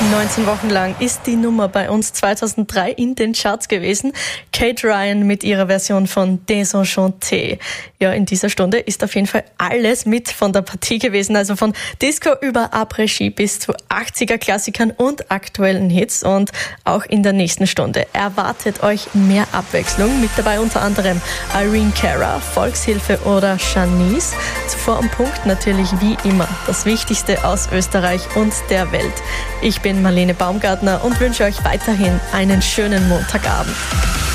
19 Wochen lang ist die Nummer bei uns 2003 in den Charts gewesen. Kate Ryan mit ihrer Version von Désenchanté. Ja, in dieser Stunde ist auf jeden Fall alles mit von der Partie gewesen. Also von Disco über Après-Ski bis zu 80er-Klassikern und aktuellen Hits. Und auch in der nächsten Stunde erwartet euch mehr Abwechslung. Mit dabei unter anderem Irene Cara, Volkshilfe oder Shanice. Zuvor am Punkt natürlich wie immer das Wichtigste aus Österreich und der Welt. Ich bin Marlene Baumgartner und wünsche euch weiterhin einen schönen Montagabend.